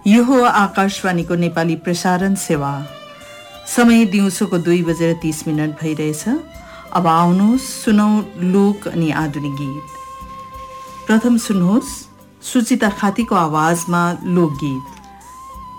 यो हो आकाशवाणीको नेपाली प्रसारण सेवा। समय दिउँसोको 2:30 भइरहेछ। अब आउनुहोस् सुनौ लोक अनि आधुनिक गीत। प्रथम सुन्नुहोस् सुचिता खातीको आवाजमा लोकगीत।